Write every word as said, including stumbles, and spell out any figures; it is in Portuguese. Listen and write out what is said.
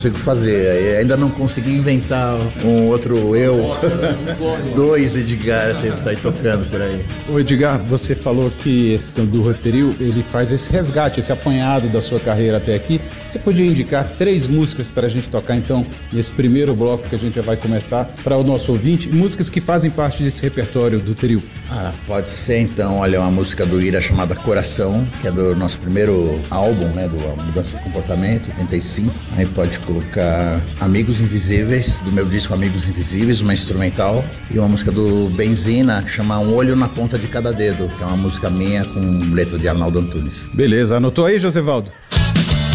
Consigo fazer, ainda não consegui inventar um outro eu, dois Edgar, assim, sair tocando por aí. Ô Edgar, você falou que esse Candurra Trio, ele faz esse resgate, esse apanhado da sua carreira até aqui. Você podia indicar três músicas para a gente tocar, então, nesse primeiro bloco que a gente já vai começar, para o nosso ouvinte, músicas que fazem parte desse repertório do trio? Ah, pode ser, então, olha, uma música do Ira chamada Coração, que é do nosso primeiro álbum, né, do Mudança de Comportamento, oitenta e cinco. Aí pode colocar Amigos Invisíveis, do meu disco Amigos Invisíveis, uma instrumental, e uma música do Benzina, que chama Um Olho na Ponta de Cada Dedo, que é uma música minha com letra de Arnaldo Antunes. Beleza, anotou aí, Josevaldo?